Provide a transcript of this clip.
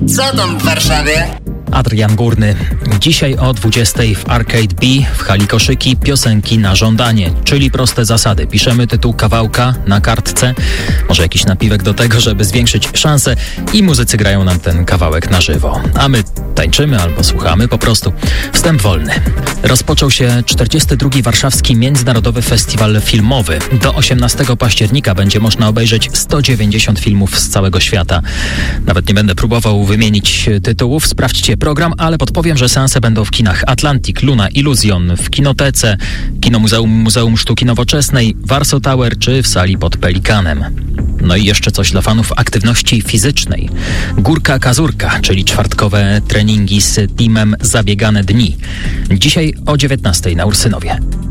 Co tam w Warszawie? Adrian Górny. Dzisiaj o 20:00 w Arcade B w hali Koszyki piosenki na żądanie, czyli proste zasady. Piszemy tytuł kawałka na kartce, może jakiś napiwek do tego, żeby zwiększyć szanse i muzycy grają nam ten kawałek na żywo. A my tańczymy albo słuchamy po prostu. Wstęp wolny. Rozpoczął się 42. Warszawski Międzynarodowy Festiwal Filmowy. Do 18 października będzie można obejrzeć 190 filmów z całego świata. Nawet nie będę próbował wymienić tytułów, sprawdźcie program, ale podpowiem, że seanse będą w kinach Atlantik, Luna, Illusion, w Kinotece, Kinomuzeum, Muzeum Sztuki Nowoczesnej, Warsaw Tower czy w sali pod Pelikanem. No i jeszcze coś dla fanów aktywności fizycznej. Górka Kazurka, czyli czwartkowe treningi z teamem Zabiegane Dni. Dzisiaj o 19:00 na Ursynowie.